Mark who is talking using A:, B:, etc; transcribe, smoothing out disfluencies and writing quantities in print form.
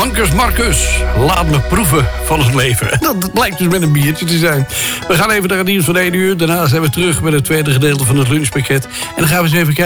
A: Flankers Marcus, laat me proeven van het leven. Dat blijkt dus met een biertje te zijn. We gaan even naar het nieuws van 1 uur. Daarna zijn we terug met het tweede gedeelte van het lunchpakket. En dan gaan we eens even kijken